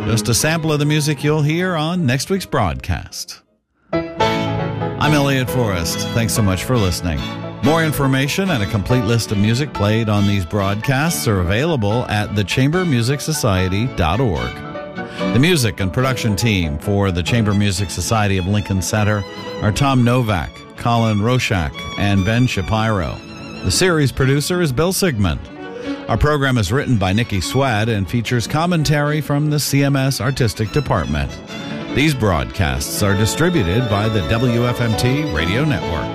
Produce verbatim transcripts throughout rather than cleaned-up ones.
Just a sample of the music you'll hear on next week's broadcast. I'm Elliot Forrest. Thanks so much for listening. More information and a complete list of music played on these broadcasts are available at the chamber music society dot org. The music and production team for the Chamber Music Society of Lincoln Center are Tom Novak, Colin Roshak, and Ben Shapiro. The series producer is Bill Sigmund. Our program is written by Nikki Swad and features commentary from the C M S Artistic Department. These broadcasts are distributed by the W F M T Radio Network.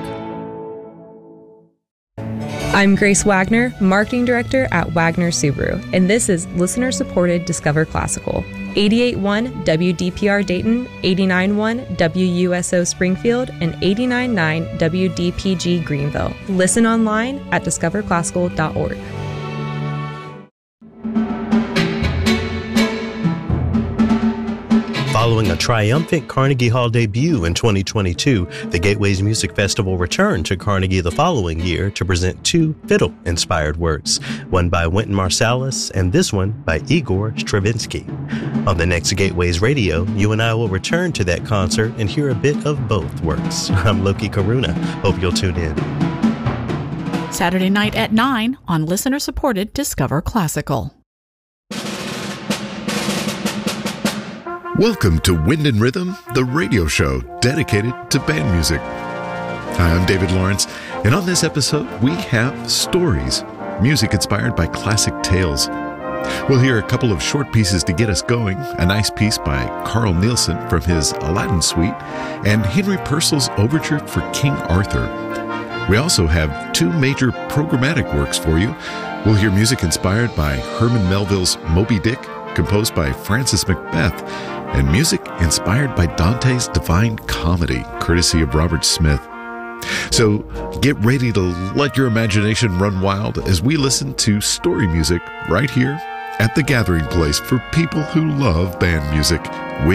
I'm Grace Wagner, Marketing Director at Wagner Subaru, and this is listener-supported Discover Classical. eighty-eight point one W D P R Dayton, eighty-nine point one W U S O Springfield, and eighty-nine point nine W D P G Greenville. Listen online at discover classical dot org. Following a triumphant Carnegie Hall debut in twenty twenty-two, the Gateways Music Festival returned to Carnegie the following year to present two fiddle-inspired works, one by Wynton Marsalis and this one by Igor Stravinsky. On the next Gateways Radio, you and I will return to that concert and hear a bit of both works. I'm Loki Karuna. Hope you'll tune in. Saturday night at nine on listener-supported Discover Classical. Welcome to Wind and Rhythm, the radio show dedicated to band music. Hi, I'm David Lawrence, and on this episode, we have stories, music inspired by classic tales. We'll hear a couple of short pieces to get us going, a nice piece by Carl Nielsen from his Aladdin Suite, and Henry Purcell's Overture for King Arthur. We also have two major programmatic works for you. We'll hear music inspired by Herman Melville's Moby Dick, composed by Francis Macbeth, and music inspired by Dante's Divine Comedy, courtesy of Robert Smith. So get ready to let your imagination run wild as we listen to story music right here at the gathering place for people who love band music.